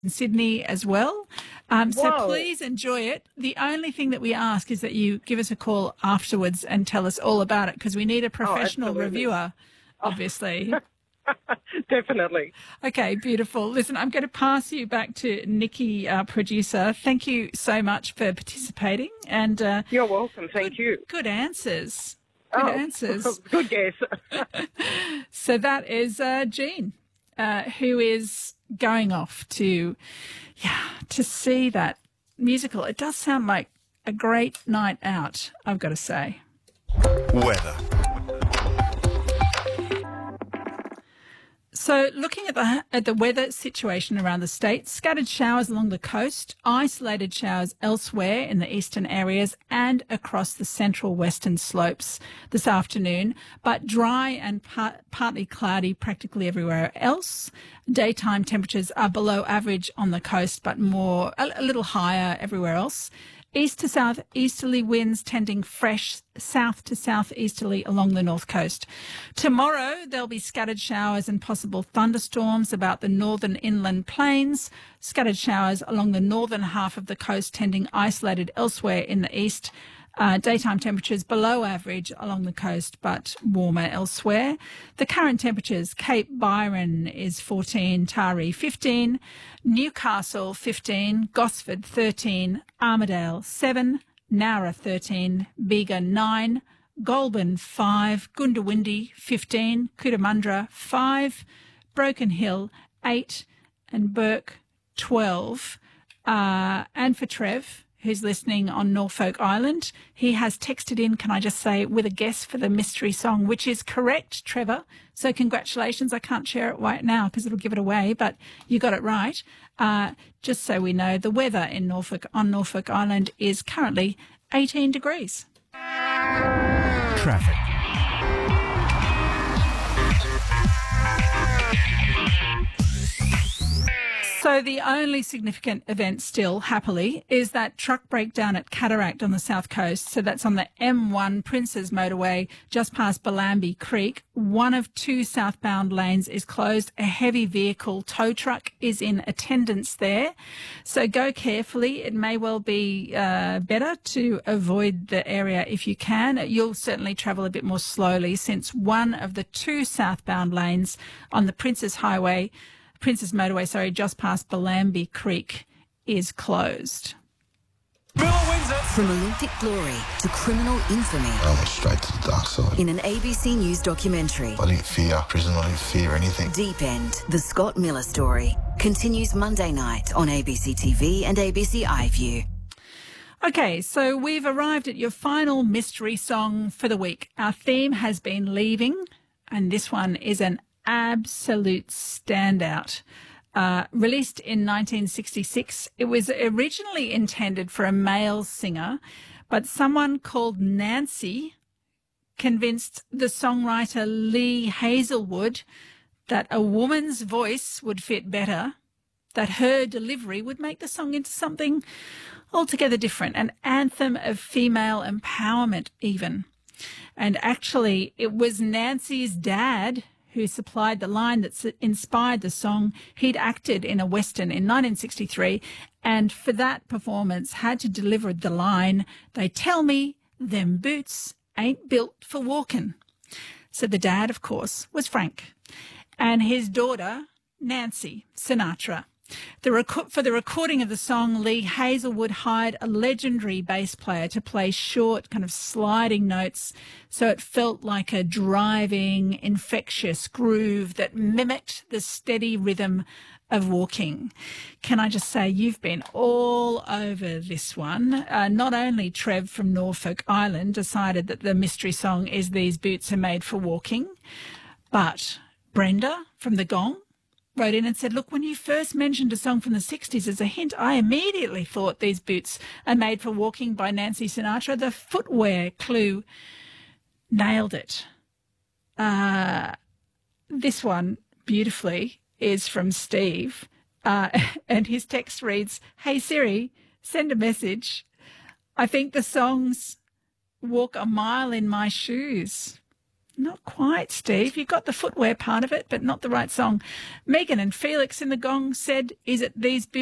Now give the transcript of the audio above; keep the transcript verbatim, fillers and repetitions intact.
in Sydney as well. Um, so Whoa. please enjoy it. The only thing that we ask is that you give us a call afterwards and tell us all about it, because we need a professional absolutely. reviewer, obviously. Definitely. Okay, beautiful. Listen, I'm going to pass you back to Nikki, our producer. Thank you so much for participating. And uh, You're welcome. Thank good, you. Good answers. Good oh, answers. Good guess. So that is uh, Jean, uh, who is going off to, yeah, to see that musical. It does sound like a great night out, I've got to say. Weather. So looking at the at the weather situation around the state, scattered showers along the coast, isolated showers elsewhere in the eastern areas and across the central western slopes this afternoon, but dry and par- partly cloudy practically everywhere else. Daytime temperatures are below average on the coast, but more a, a little higher everywhere else. East to south easterly winds tending fresh south to southeasterly along the north coast. Tomorrow there'll be scattered showers and possible thunderstorms about the northern inland plains. Scattered showers along the northern half of the coast tending isolated elsewhere in the east. Uh, daytime temperatures below average along the coast, but warmer elsewhere. The current temperatures: Cape Byron is fourteen, Taree fifteen, Newcastle fifteen, Gosford thirteen, Armidale seven, Nowra thirteen, Bega nine, Goulburn five, Goondiwindi fifteen, Cootamundra five, Broken Hill eight, and Burke twelve. Uh, and for Trev, who's listening on Norfolk Island, he has texted in, can I just say, with a guess for the mystery song, which is correct, Trevor. So congratulations. I can't share it right now because it'll give it away, but you got it right. Uh, just so we know, the weather in Norfolk on Norfolk Island is currently eighteen degrees. Traffic. So the only significant event still, happily, is that truck breakdown at Cataract on the south coast. So that's on the M one Princes motorway just past Bellambi Creek. One of two southbound lanes is closed. A heavy vehicle tow truck is in attendance there. So go carefully. It may well be uh, better to avoid the area if you can. You'll certainly travel a bit more slowly since one of the two southbound lanes on the Princes Highway Princess Motorway, sorry, just past Bellambi Creek is closed. From Olympic glory to criminal infamy. I went straight to the dark side. In an A B C News documentary. I didn't fear prison, I didn't fear anything. Deep End, the Scott Miller story, continues Monday night on A B C T V and A B C iView. Okay, so we've arrived at your final mystery song for the week. Our theme has been leaving, and this one is an absolute standout. Uh, released in nineteen sixty-six, it was originally intended for a male singer, but someone called Nancy convinced the songwriter Lee Hazelwood that a woman's voice would fit better, that her delivery would make the song into something altogether different, an anthem of female empowerment even. And actually, it was Nancy's dad who supplied the line that inspired the song. He'd acted in a Western in nineteen sixty-three, and for that performance had to deliver the line, "They tell me them boots ain't built for walking." So the dad, of course, was Frank, and his daughter, Nancy Sinatra. The rec- for the recording of the song, Lee Hazelwood hired a legendary bass player to play short, kind of sliding notes, so it felt like a driving, infectious groove that mimicked the steady rhythm of walking. Can I just say, you've been all over this one. Uh, not only Trev from Norfolk Island decided that the mystery song is "These Boots Are Made for Walking," but Brenda from The Gong wrote in and said, look, when you first mentioned a song from the sixties as a hint, I immediately thought "These Boots Are Made for Walking" by Nancy Sinatra. The footwear clue nailed it. Uh, this one, beautifully, is from Steve, uh, and his text reads, "Hey Siri, send a message. I think the song's 'Walk a Mile in My Shoes.'" Not quite, Steve. You got the footwear part of it, but not the right song. Megan and Felix in the Gong said, is it these